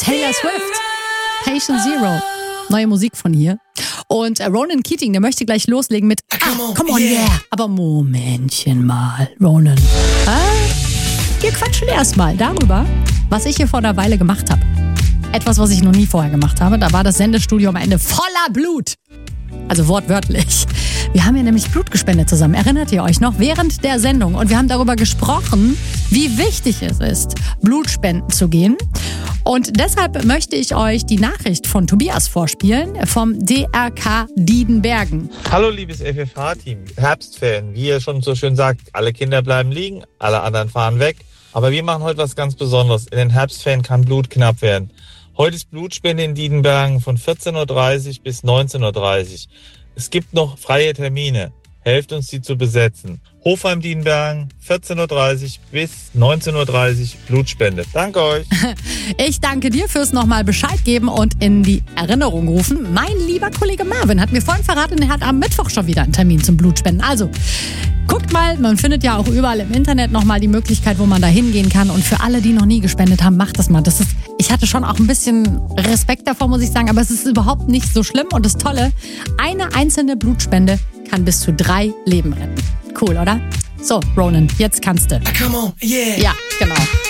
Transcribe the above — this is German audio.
Taylor Swift. Patient Zero. Neue Musik von hier. Und Ronan Keating, der möchte gleich loslegen mit Come on, yeah. Aber Momentchen mal, Ronan. Wir quatschen erstmal darüber, was ich hier vor einer Weile gemacht habe. Etwas, was ich noch nie vorher gemacht habe. Da war das Sendestudio am Ende voller Blut. Also wortwörtlich. Wir haben hier nämlich Blut gespendet zusammen. Erinnert ihr euch noch? Während der Sendung. Und wir haben darüber gesprochen, wie wichtig es ist, Blutspenden zu gehen. Und deshalb möchte ich euch die Nachricht von Tobias vorspielen vom DRK Diedenbergen. Hallo liebes FFH-Team, Herbstferien. Wie ihr schon so schön sagt, alle Kinder bleiben liegen, alle anderen fahren weg. Aber wir machen heute was ganz Besonderes. In den Herbstferien kann Blut knapp werden. Heute ist Blutspende in Diedenbergen von 14.30 Uhr bis 19.30 Uhr. Es gibt noch freie Termine. Helft uns, die zu besetzen. Hofheim Diedenbergen, 14.30 Uhr bis 19.30 Uhr Blutspende. Danke euch. Ich danke dir fürs nochmal Bescheid geben und in die Erinnerung rufen. Mein lieber Kollege Marvin hat mir vorhin verraten, er hat am Mittwoch schon wieder einen Termin zum Blutspenden. Also, guckt mal, man findet ja auch überall im Internet nochmal die Möglichkeit, wo man da hingehen kann. Und für alle, die noch nie gespendet haben, macht das mal. Ich hatte schon auch ein bisschen Respekt davor, muss ich sagen, aber es ist überhaupt nicht so schlimm. Und das Tolle, eine einzelne Blutspende kann bis zu 3 Leben retten. Cool, oder? So, Ronan, jetzt kannst du. Come on, yeah. Ja, genau.